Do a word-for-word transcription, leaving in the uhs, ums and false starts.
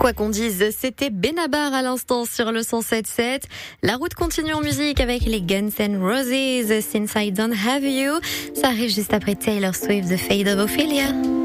Quoi qu'on dise, c'était Benabar à l'instant sur le cent sept sept. La route continue en musique avec les Guns N' Roses, Since I Don't Have You. Ça arrive juste après Taylor Swift, The Fate of Ophelia.